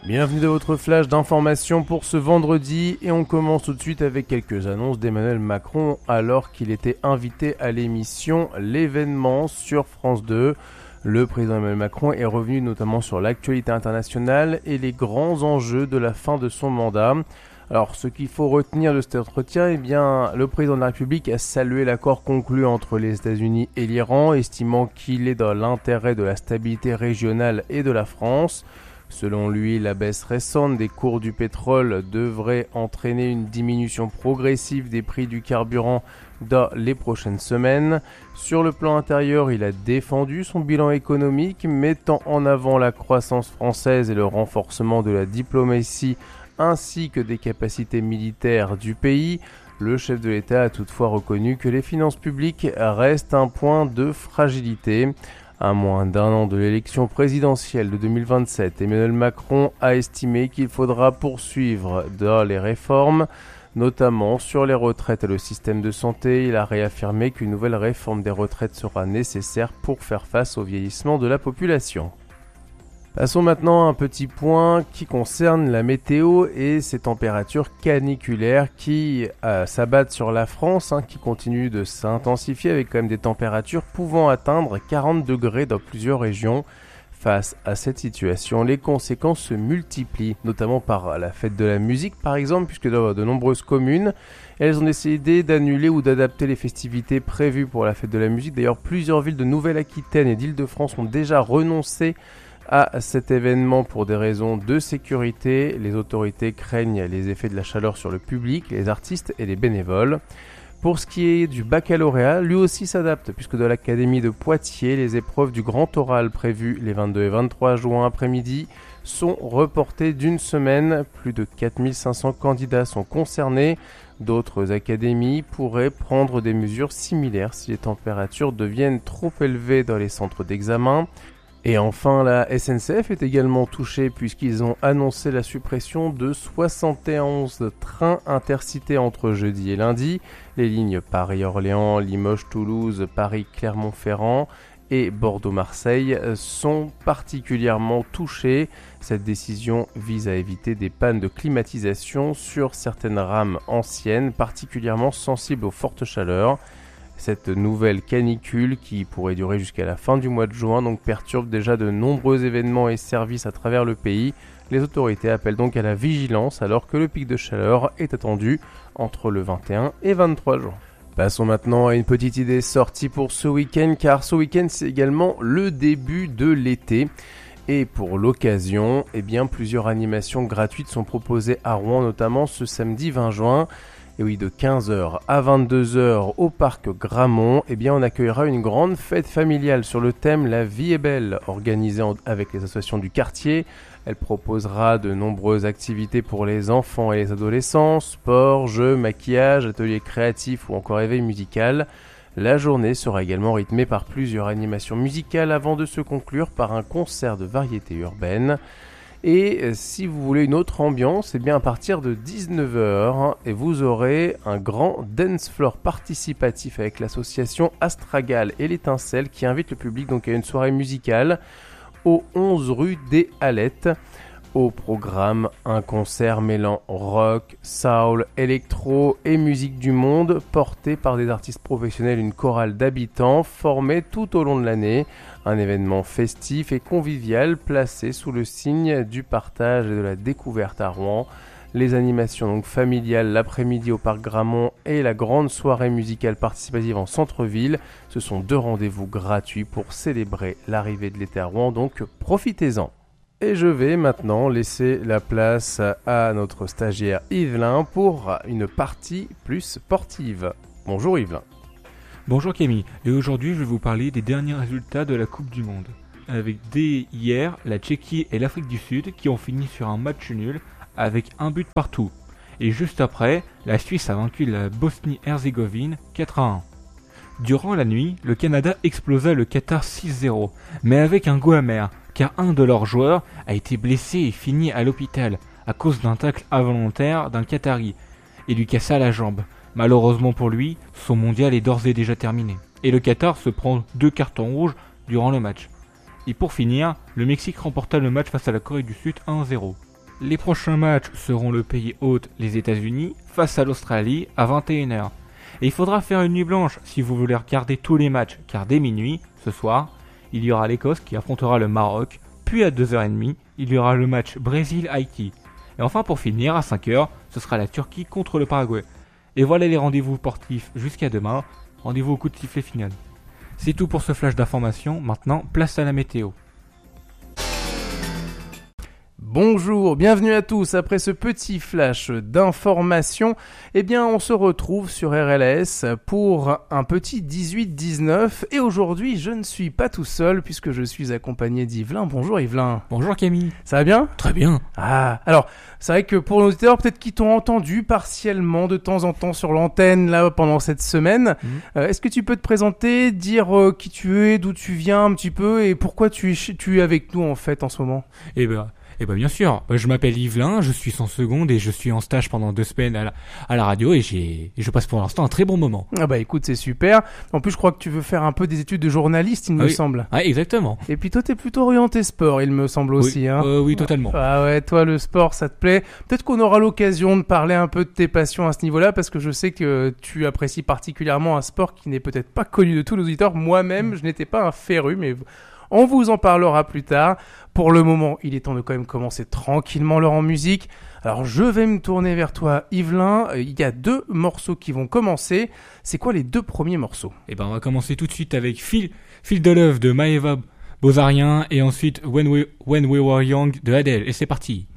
Bienvenue dans votre flash d'information pour ce vendredi et on commence tout de suite avec quelques annonces d'Emmanuel Macron alors qu'il était invité à l'émission L'événement sur France 2. Le président Emmanuel Macron est revenu notamment sur l'actualité internationale et les grands enjeux de la fin de son mandat. Alors, ce qu'il faut retenir de cet entretien, le président de la République a salué l'accord conclu entre les États-Unis et l'Iran, estimant qu'il est dans l'intérêt de la stabilité régionale et de la France. Selon lui, la baisse récente des cours du pétrole devrait entraîner une diminution progressive des prix du carburant dans les prochaines semaines. Sur le plan intérieur, il a défendu son bilan économique, mettant en avant la croissance française et le renforcement de la diplomatie ainsi que des capacités militaires du pays. Le chef de l'État a toutefois reconnu que les finances publiques restent un point de fragilité. À moins d'un an de l'élection présidentielle de 2027, Emmanuel Macron a estimé qu'il faudra poursuivre dans les réformes, notamment sur les retraites et le système de santé. Il a réaffirmé qu'une nouvelle réforme des retraites sera nécessaire pour faire face au vieillissement de la population. Passons maintenant à un petit point qui concerne la météo et ces températures caniculaires qui s'abattent sur la France, qui continuent de s'intensifier avec quand même des températures pouvant atteindre 40 degrés dans plusieurs régions. Face à cette situation, les conséquences se multiplient, notamment par la fête de la musique par exemple, puisque dans de nombreuses communes, elles ont décidé d'annuler ou d'adapter les festivités prévues pour la fête de la musique. D'ailleurs, plusieurs villes de Nouvelle-Aquitaine et d'Île-de-France ont déjà renoncé à cet événement pour des raisons de sécurité. Les autorités craignent les effets de la chaleur sur le public, les artistes et les bénévoles. Pour ce qui est du baccalauréat, lui aussi s'adapte puisque dans l'académie de Poitiers, les épreuves du grand oral prévues les 22 et 23 juin après-midi sont reportées d'une semaine. Plus de 4500 candidats sont concernés. D'autres académies pourraient prendre des mesures similaires si les températures deviennent trop élevées dans les centres d'examen. Et enfin, la SNCF est également touchée puisqu'ils ont annoncé la suppression de 71 trains intercités entre jeudi et lundi. Les lignes Paris-Orléans, Limoges-Toulouse, Paris-Clermont-Ferrand et Bordeaux-Marseille sont particulièrement touchées. Cette décision vise à éviter des pannes de climatisation sur certaines rames anciennes, particulièrement sensibles aux fortes chaleurs. Cette nouvelle canicule qui pourrait durer jusqu'à la fin du mois de juin perturbe déjà de nombreux événements et services à travers le pays. Les autorités appellent donc à la vigilance alors que le pic de chaleur est attendu entre le 21 et 23 juin. Passons maintenant à une petite idée sortie pour ce week-end car ce week-end c'est également le début de l'été. Et pour l'occasion, plusieurs animations gratuites sont proposées à Rouen, notamment ce samedi 20 juin. Et oui, de 15h à 22h au parc Gramont, on accueillera une grande fête familiale sur le thème La vie est belle, organisée avec les associations du quartier. Elle proposera de nombreuses activités pour les enfants et les adolescents, sport, jeux, maquillage, ateliers créatifs ou encore éveil musical. La journée sera également rythmée par plusieurs animations musicales avant de se conclure par un concert de variété urbaine. Et si vous voulez une autre ambiance, à partir de 19h, et vous aurez un grand dance floor participatif avec l'association Astragal et l'Étincelle qui invite le public à une soirée musicale au 11 rue des Hallettes. Au programme, un concert mêlant rock, soul, électro et musique du monde porté par des artistes professionnels, une chorale d'habitants formée tout au long de l'année. Un événement festif et convivial placé sous le signe du partage et de la découverte à Rouen. Les animations familiales l'après-midi au parc Gramont et la grande soirée musicale participative en centre-ville. Ce sont 2 rendez-vous gratuits pour célébrer l'arrivée de l'été à Rouen, donc profitez-en. Et je vais maintenant laisser la place à notre stagiaire Yvelin pour une partie plus sportive. Bonjour Yvelin. Bonjour Camille, et aujourd'hui je vais vous parler des derniers résultats de la Coupe du Monde. Avec dès hier, la Tchéquie et l'Afrique du Sud qui ont fini sur un match nul avec un but partout. Et juste après, la Suisse a vaincu la Bosnie-Herzégovine 4-1. Durant la nuit, le Canada explosa le Qatar 6-0, mais avec un goût amer, car un de leurs joueurs a été blessé et fini à l'hôpital à cause d'un tacle involontaire d'un Qatari et lui cassa la jambe. Malheureusement pour lui, son mondial est d'ores et déjà terminé. Et le Qatar se prend 2 cartons rouges durant le match. Et pour finir, le Mexique remporta le match face à la Corée du Sud 1-0. Les prochains matchs seront le pays hôte, les États-Unis, face à l'Australie à 21h. Et il faudra faire une nuit blanche si vous voulez regarder tous les matchs, car dès minuit, ce soir, il y aura l'Écosse qui affrontera le Maroc, puis à 2h30, il y aura le match Brésil-Haïti. Et enfin pour finir, à 5h, ce sera la Turquie contre le Paraguay. Et voilà les rendez-vous sportifs jusqu'à demain, rendez-vous au coup de sifflet final. C'est tout pour ce flash d'information, maintenant place à la météo. Bonjour, bienvenue à tous. Après ce petit flash d'information, on se retrouve sur RLS pour un petit 18-19. Et aujourd'hui, je ne suis pas tout seul puisque je suis accompagné d'Yvelin. Bonjour Yvelin. Bonjour Camille. Ça va bien ? Très bien. Ah, alors, c'est vrai que pour nos auditeurs, peut-être qu'ils t'ont entendu partiellement de temps en temps sur l'antenne là pendant cette semaine. Est-ce que tu peux te présenter, dire qui tu es, d'où tu viens un petit peu et pourquoi tu es avec nous en fait en ce moment ? Eh ben bien sûr, je m'appelle Yvelin, je suis en seconde et je suis en stage pendant 2 semaines à la radio et je passe pour l'instant un très bon moment. Ah bah écoute, c'est super. En plus, je crois que tu veux faire un peu des études de journaliste, il me semble. Ah, exactement. Et puis toi, t'es plutôt orienté sport, il me semble aussi. Oui, totalement. Ah ouais, toi, le sport, ça te plaît. Peut-être qu'on aura l'occasion de parler un peu de tes passions à ce niveau-là parce que je sais que tu apprécies particulièrement un sport qui n'est peut-être pas connu de tous nos auditeurs. Moi-même, je n'étais pas un féru, mais... on vous en parlera plus tard. Pour le moment, il est temps de quand même commencer tranquillement l'heure en musique. Alors, je vais me tourner vers toi, Yvelin. Il y a 2 morceaux qui vont commencer. C'est quoi les 2 premiers morceaux ? Eh ben, on va commencer tout de suite avec Feel the Love de Maeva Bozarian et ensuite When We Were Young de Adele. Et c'est parti.